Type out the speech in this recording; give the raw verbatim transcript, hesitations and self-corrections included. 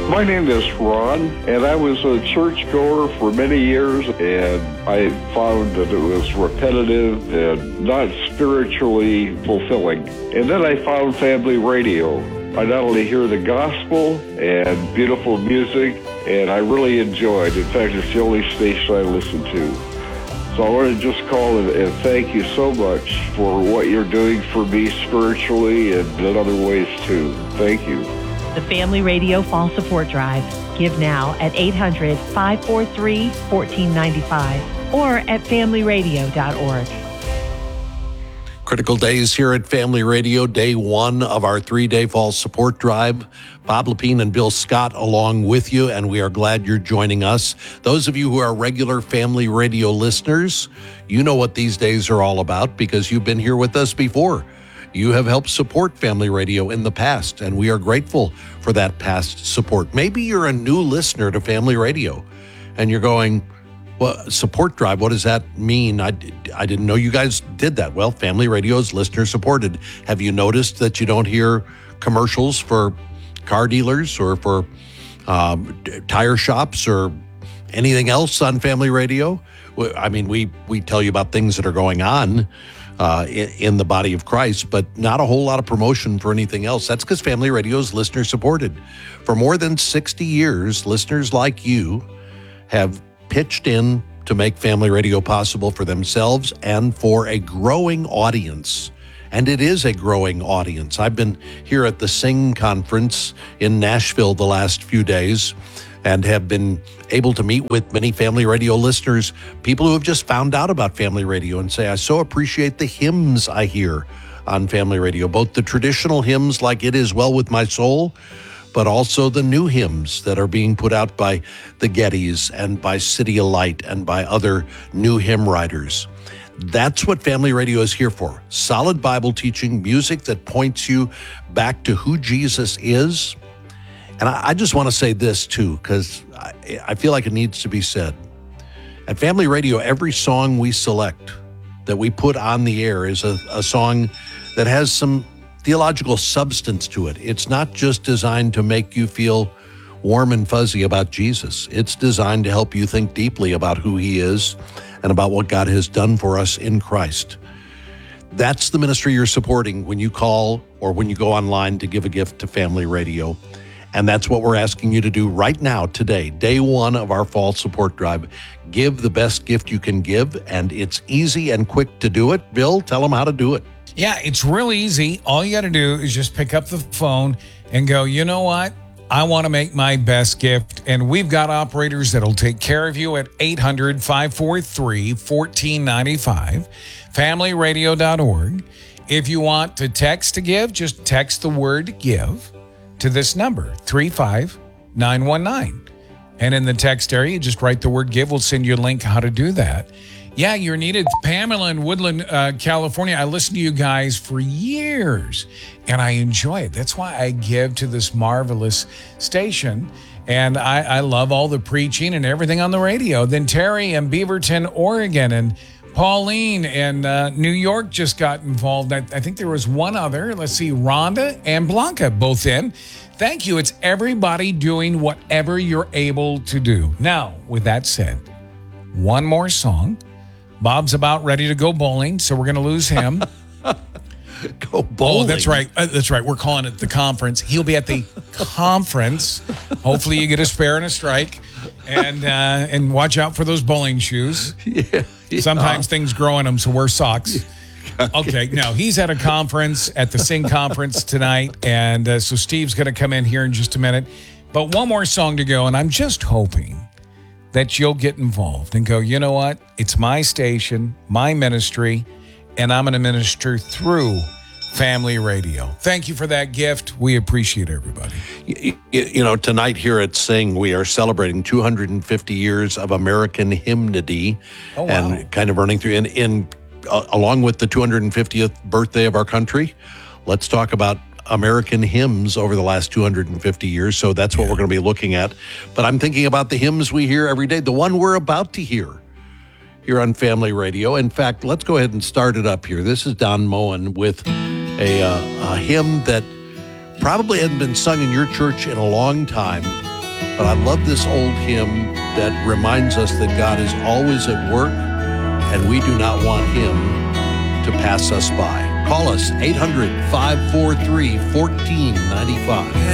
My name is Ron, and I was a churchgoer for many years, and I found that it was repetitive and not spiritually fulfilling. And then I found Family Radio. I not only hear the gospel and beautiful music, and I really enjoyed. In fact, it's the only station I listen to. So I want to just call and, and thank you so much for what you're doing for me spiritually and in other ways too. Thank you. The Family Radio Fall Support Drive. Give now at eight hundred, five four three, one four nine five or at family radio dot org. Critical days here at Family Radio, day one of our three-day fall support drive. Bob Lepine and Bill Scott along with you, and we are glad you're joining us. Those of you who are regular Family Radio listeners, you know what these days are all about because you've been here with us before. You have helped support Family Radio in the past, and we are grateful for that past support. Maybe you're a new listener to Family Radio, and you're going, well, support drive, what does that mean? I, I didn't know you guys did that. Well, Family Radio is listener supported. Have you noticed that you don't hear commercials for car dealers or for um, tire shops or anything else on Family Radio? I mean, we, we tell you about things that are going on uh, in, in the body of Christ, but not a whole lot of promotion for anything else. That's because Family Radio is listener supported. For more than sixty years, listeners like you have pitched in to make Family Radio possible for themselves and for a growing audience. And it is a growing audience. I've been here at the Sing Conference in Nashville the last few days and have been able to meet with many Family Radio listeners, people who have just found out about Family Radio and say, I so appreciate the hymns I hear on Family Radio, both the traditional hymns like It Is Well With My Soul, but also the new hymns that are being put out by the Gettys and by City of Light and by other new hymn writers. That's what Family Radio is here for. Solid Bible teaching, music that points you back to who Jesus is. And I, I just want to say this too, because I, I feel like it needs to be said. At Family Radio, every song we select that we put on the air is a, a song that has some theological substance to it. It's not just designed to make you feel warm and fuzzy about Jesus. It's designed to help you think deeply about who he is and about what God has done for us in Christ. That's the ministry you're supporting when you call or when you go online to give a gift to Family Radio. And that's what we're asking you to do right now, today, day one of our fall support drive. Give the best gift you can give, and it's easy and quick to do it. Bill, tell them how to do it. Yeah, it's real easy. All you got to do is just pick up the phone and go, you know what? I want to make my best gift. And we've got operators that'll take care of you at eight hundred, five four three, one four nine five, family radio dot org. If you want to text to give, just text the word give to this number, three five nine one nine. And in the text area, just write the word give. We'll send you a link how to do that. Yeah, you're needed. Pamela in Woodland, uh, California. I listened to you guys for years, and I enjoy it. That's why I give to this marvelous station, and I, I love all the preaching and everything on the radio. Then Terry in Beaverton, Oregon, and Pauline in uh, New York just got involved. I, I think there was one other. Let's see, Rhonda and Blanca both in. Thank you. It's everybody doing whatever you're able to do. Now, with that said, one more song. Bob's about ready to go bowling, so we're going to lose him. Go bowling. Oh, that's right. Uh, that's right. We're calling it the conference. He'll be at the conference. Hopefully you get a spare and a strike. And uh, and watch out for those bowling shoes. Yeah, yeah. Sometimes things grow in them, so wear socks. Okay, now he's at a conference, at the Sing Conference tonight. And uh, so Steve's going to come in here in just a minute. But one more song to go, and I'm just hoping that you'll get involved and go, you know what? It's my station, my ministry, and I'm going to minister through Family Radio. Thank you for that gift. We appreciate everybody. You, you know, tonight here at Sing, we are celebrating two hundred fifty years of American hymnody. Oh, wow. And kind of running through, in, in uh, along with the two hundred fiftieth birthday of our country, let's talk about American hymns over the last two hundred fifty years. So that's what yeah. we're going to be looking at. But I'm thinking about the hymns we hear every day, the one we're about to hear here on Family Radio. In fact, let's go ahead and start it up here. This is Don Moen with a, uh, a hymn that probably hadn't been sung in your church in a long time, But I love this old hymn that reminds us that God is always at work and we do not want him to pass us by. Call us eight hundred, five four three, one four nine five.